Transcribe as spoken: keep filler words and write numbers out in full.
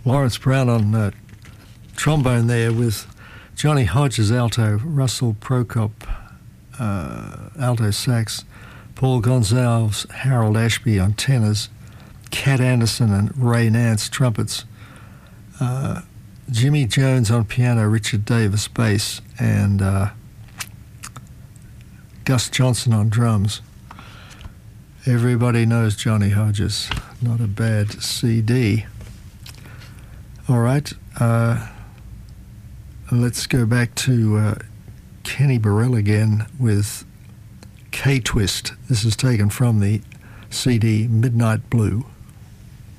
Lawrence Brown on uh, trombone there with Johnny Hodges alto, Russell Prokop uh, alto sax, Paul Gonzalez, Harold Ashby on tenors, Cat Anderson and Ray Nance trumpets, uh, Jimmy Jones on piano, Richard Davis bass, and uh, Gus Johnson on drums. Everybody knows Johnny Hodges. Not a bad C D. All right, uh, let's go back to uh, Kenny Burrell again with K-Twist. This is taken from the C D Midnight Blue.